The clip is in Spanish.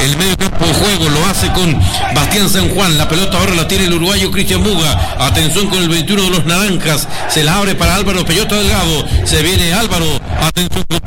el medio campo de juego, lo hace con Bastián San Juan, la pelota ahora la tiene el uruguayo Cristian Muga, atención con el 21 de los naranjas, se la abre para Álvaro Peyota Delgado, se viene Álvaro, atención con